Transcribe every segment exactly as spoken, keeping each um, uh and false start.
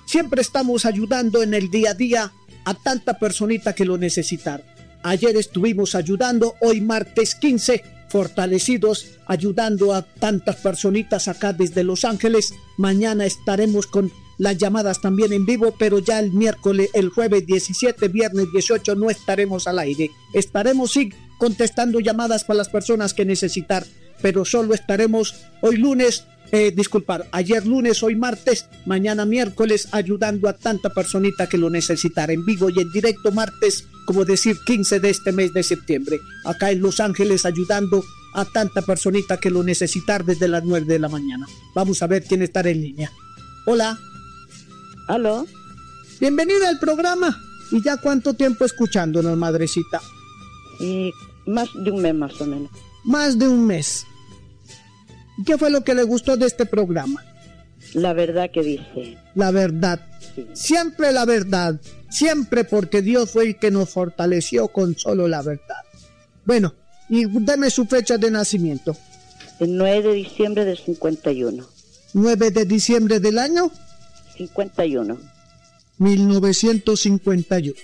siempre estamos ayudando en el día a día a tanta personita que lo necesitan. Ayer estuvimos ayudando, hoy martes quince, fortalecidos, ayudando a tantas personitas acá desde Los Ángeles. Mañana estaremos con las llamadas también en vivo, pero ya el miércoles, el jueves diecisiete, viernes dieciocho no estaremos al aire. Estaremos sí contestando llamadas para las personas que necesitan, pero solo estaremos hoy lunes, eh, disculpar, ayer lunes, hoy martes, mañana miércoles, ayudando a tanta personita que lo necesitará en vivo y en directo martes, como decir quince de este mes de septiembre, acá en Los Ángeles ayudando a tanta personita que lo necesitar desde las nueve de la mañana. Vamos a ver quién está en línea. Hola. ¿Aló? Bienvenida al programa. ¿Y ya cuánto tiempo escuchándonos, madrecita? Y más de un mes más o menos. Más de un mes. ¿Qué fue lo que le gustó de este programa? La verdad que dice. La verdad. Sí. Siempre la verdad. Siempre, porque Dios fue el que nos fortaleció con solo la verdad. Bueno, y deme su fecha de nacimiento. El nueve de diciembre del cincuenta y uno. ¿nueve de diciembre del año? cincuenta y uno. mil novecientos cincuenta y uno.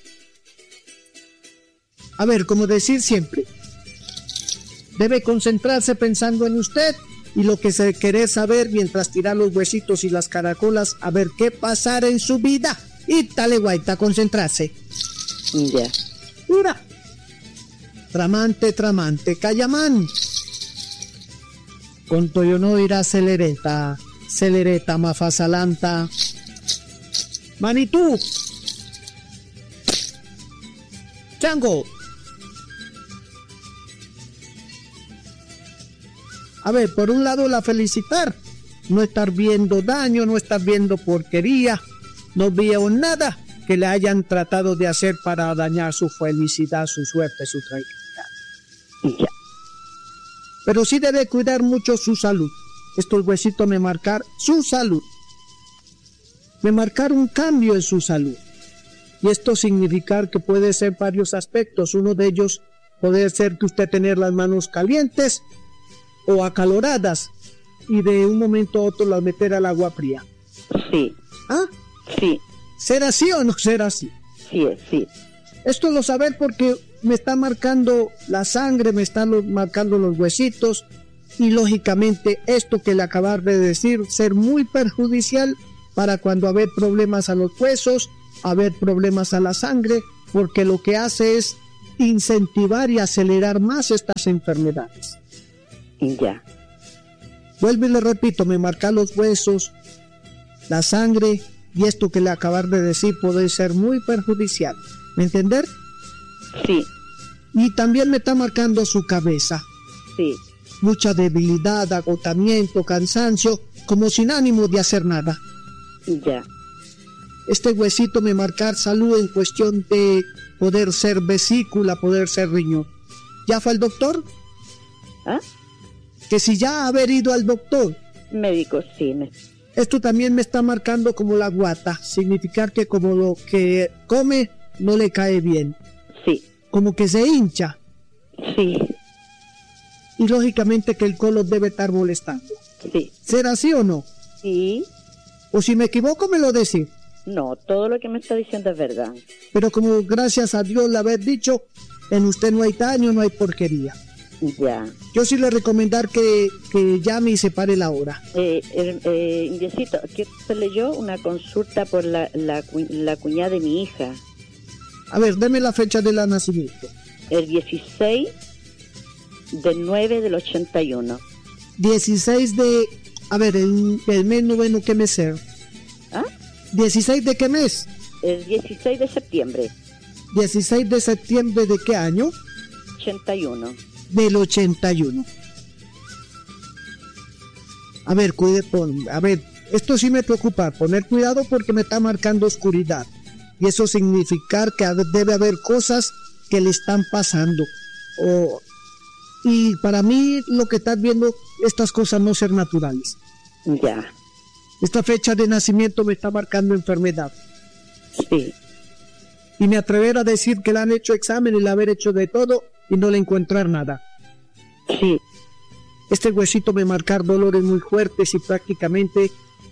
A ver, como decir siempre, debe concentrarse pensando en usted y lo que se quiere saber mientras tira los huesitos y las caracolas, a ver qué pasará en su vida. Y dale, guaita, concentrarse. Ya. Mira. Tramante, tramante, callamán. Con toyo no irá celereta, celereta mafasalanta. Manitú. Chango. A ver, por un lado la felicitar, no estar viendo daño, no estar viendo porquería, no veo nada que le hayan tratado de hacer para dañar su felicidad, su suerte, su tranquilidad. Ya. Pero sí debe cuidar mucho su salud. Estos huesitos me marcar su salud. Me marcar un cambio en su salud. Y esto significa que puede ser varios aspectos. Uno de ellos puede ser que usted tener las manos calientes o acaloradas y de un momento a otro las meter al agua fría. Sí. ¿Ah? Sí. ¿Será así o no será así? Sí, sí. Esto lo saber porque me está marcando la sangre, me están lo, marcando los huesitos y lógicamente esto que le acabar de decir ser muy perjudicial para cuando haber problemas a los huesos, haber problemas a la sangre, porque lo que hace es incentivar y acelerar más estas enfermedades. Ya. Vuelvo y le repito, me marca los huesos, la sangre y esto que le acabar de decir puede ser muy perjudicial. ¿Me entender? Sí. Y también me está marcando su cabeza. Sí. Mucha debilidad, agotamiento, cansancio, como sin ánimo de hacer nada. Ya. Este huesito me marcar salud en cuestión de poder ser vesícula, poder ser riñón. ¿Ya fue al doctor? ¿Ah? Que si ya haber ido al doctor. Médico, sí. Me... Esto también me está marcando como la guata. Significar que como lo que come no le cae bien. Sí. Como que se hincha. Sí. Y lógicamente que el colon debe estar molestando. Sí. ¿Será así o no? Sí. O si me equivoco me lo decís. No, todo lo que me está diciendo es verdad. Pero como gracias a Dios le haber dicho, en usted no hay daño, no hay porquería. Ya. Yo sí le recomendar que, que llame y se pare la hora. Eh, eh, eh, Indiecito, quiero hacerle yo una consulta por la, la, cu- la cuñada de mi hija. A ver, deme la fecha de la nacimiento. El dieciséis del nueve del ochenta y uno. dieciséis de... A ver, el, el mes noveno, ¿qué mes es? ¿Ah? ¿dieciséis de qué mes? El dieciséis de septiembre. dieciséis de septiembre de qué año? ochenta y uno. Del ochenta y uno. A ver, cuide, pon, a ver, esto sí me preocupa, poner cuidado porque me está marcando oscuridad. Y eso significa que debe haber cosas que le están pasando. O, y para mí lo que estás viendo, estas cosas no ser naturales. Ya. Esta fecha de nacimiento me está marcando enfermedad. Sí. Y me atrever a decir que le han hecho examen y le haber hecho de todo y no le encontrar nada. Sí. Este huesito me marcar dolores muy fuertes y prácticamente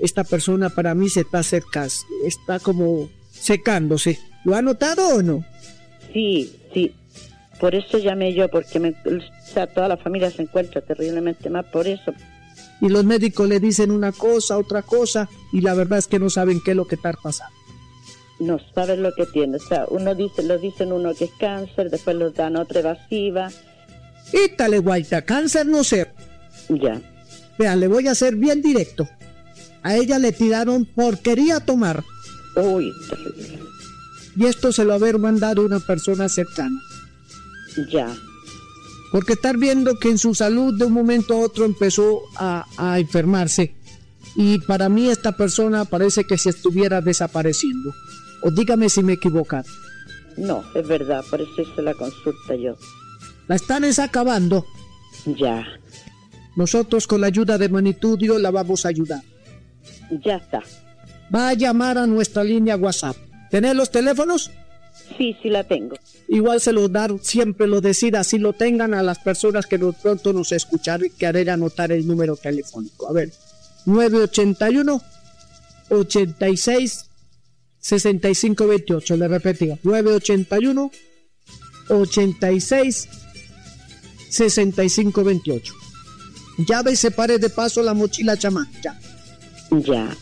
esta persona para mí se está acercando, está como secándose. ¿Lo ha notado o no? Sí, sí. Por eso llamé yo, porque me, o sea, toda la familia se encuentra terriblemente mal por eso. Y los médicos le dicen una cosa, otra cosa, y la verdad es que no saben qué es lo que está pasando. No saben lo que tiene. O sea, uno dice, lo dicen uno que es cáncer, después los dan otra evasiva. Ítale, guaita, cáncer no sé. Ya. Vean, le voy a ser bien directo. A ella le tiraron porquería a tomar. Uy, terrible. Y esto se lo haber mandado una persona cercana. Ya. Porque estar viendo que en su salud de un momento a otro empezó a, a enfermarse. Y para mí esta persona parece que se estuviera desapareciendo. O dígame si me equivoco. No, es verdad, por eso hice la consulta yo. La están acabando. Ya. Nosotros con la ayuda de Manitudio la vamos a ayudar. Ya está. Va a llamar a nuestra línea WhatsApp. ¿Tenés los teléfonos? Sí, sí la tengo. Igual se los dar, siempre lo decir, así lo tengan a las personas que de pronto nos escucharon y que haré anotar el número telefónico. A ver, nueve ochenta y uno, ochenta y seis, sesenta y cinco veintiocho. Le repetía, nueve ochenta y uno, ochenta y seis, sesenta y cinco veintiocho. Ya ve, separe de paso la mochila chamán, ya. Ya.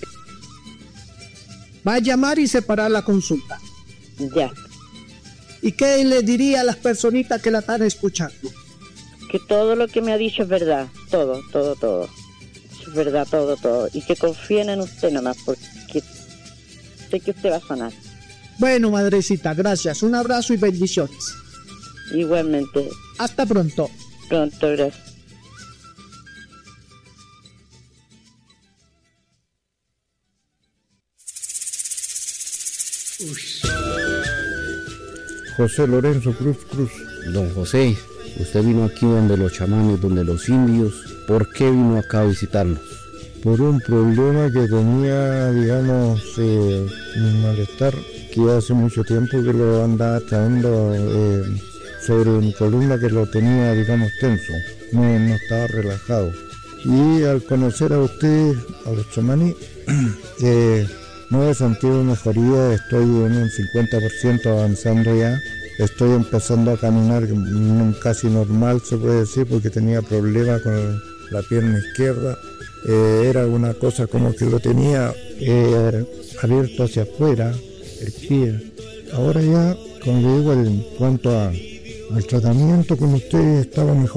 Va a llamar y separar la consulta. Ya. ¿Y qué le diría a las personitas que la están escuchando? Que todo lo que me ha dicho es verdad. Todo, todo, todo. Es verdad, todo, todo. Y que confíen en usted nomás, porque sé que usted va a sanar. Bueno, madrecita, gracias. Un abrazo y bendiciones. Igualmente. Hasta pronto. Pronto, gracias. José Lorenzo Cruz Cruz. Don José, usted vino aquí donde los chamanes, donde los indios. ¿Por qué vino acá a visitarnos? Por un problema que tenía, digamos, eh, un malestar que hace mucho tiempo que lo andaba trayendo eh, sobre mi columna, que lo tenía, digamos, tenso, no, no estaba relajado. Y al conocer a usted, a los chamanes, eh, no he sentido mejoría, estoy en un cincuenta por ciento avanzando ya. Estoy empezando a caminar casi normal, se puede decir, porque tenía problemas con la pierna izquierda. Eh, era una cosa como que lo tenía eh, abierto hacia afuera, el pie. Ahora ya, como le digo, en cuanto a, al tratamiento con ustedes, estaba mejor.